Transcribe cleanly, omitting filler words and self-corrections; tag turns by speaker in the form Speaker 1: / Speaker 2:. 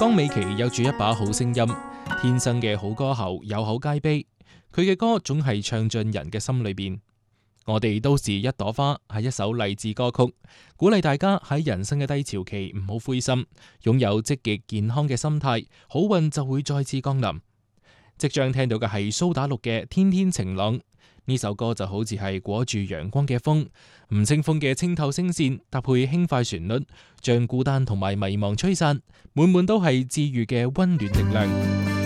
Speaker 1: 江美琪有住一把好聲音，天生嘅好歌喉，有口皆碑。佢嘅歌總係唱進人嘅心裏邊。我哋都是一朵花係一首勵志歌曲，鼓勵大家喺人生嘅低潮期唔好灰心，擁有積極健康嘅心態，好運就會再次降臨。即將聽到嘅係蘇打綠嘅《天天晴朗》，呢首歌就好似係裹住陽光嘅風，吳青峰嘅清透聲線搭配輕快旋律，將孤單同埋迷茫吹散，滿滿都係治愈嘅溫暖力量。